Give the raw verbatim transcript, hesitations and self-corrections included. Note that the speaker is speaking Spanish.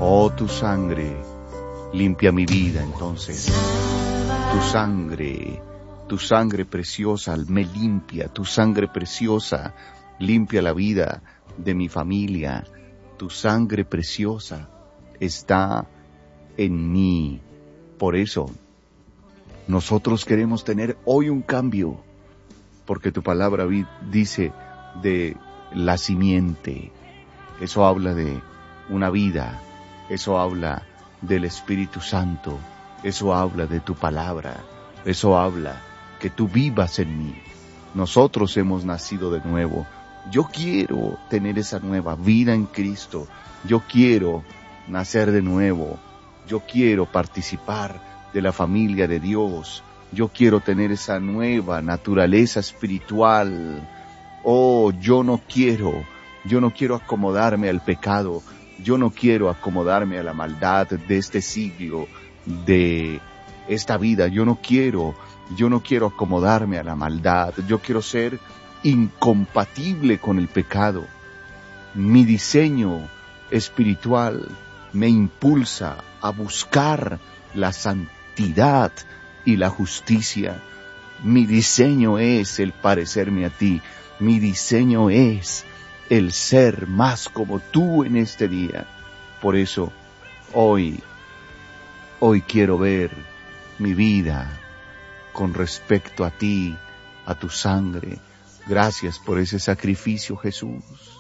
Oh, tu sangre limpia mi vida, entonces. Tu sangre, tu sangre preciosa me limpia, tu sangre preciosa limpia la vida de mi familia. Tu sangre preciosa está en mí. Por eso, nosotros queremos tener hoy un cambio, porque tu palabra dice de la simiente. Eso habla de una vida, eso habla del Espíritu Santo, eso habla de tu palabra, eso habla que tú vivas en mí. Nosotros hemos nacido de nuevo. Yo quiero tener esa nueva vida en Cristo. Yo quiero nacer de nuevo. Yo quiero participar de la familia de Dios. Yo quiero tener esa nueva naturaleza espiritual. Oh, yo no quiero, yo no quiero acomodarme al pecado. Yo no quiero acomodarme a la maldad de este siglo, de esta vida. Yo no quiero, yo no quiero acomodarme a la maldad. Yo quiero ser incompatible con el pecado. Mi diseño espiritual me impulsa a buscar la santidad y la justicia. Mi diseño es el parecerme a ti. Mi diseño es el ser más como tú en este día. Por eso, hoy, hoy quiero ver mi vida con respecto a ti, a tu sangre. Gracias por ese sacrificio, Jesús.